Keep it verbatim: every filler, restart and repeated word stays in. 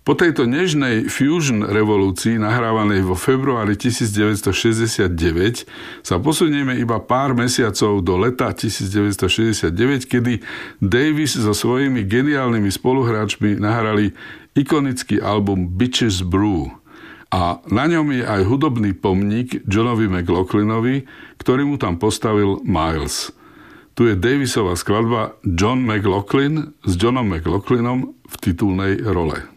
Po tejto nežnej fusion revolúcii, nahrávanej vo februári devätnásťstošesťdesiatdeväť, sa posunieme iba pár mesiacov do leta devätnásťstošesťdesiatdeväť, kedy Davis so svojimi geniálnymi spoluhráčmi nahrali ikonický album Bitches Brew. A na ňom je aj hudobný pomník Johnovi McLaughlinovi, ktorý mu tam postavil Miles. Tu je Davisova skladba John McLaughlin s Johnom McLaughlinom v titulnej role.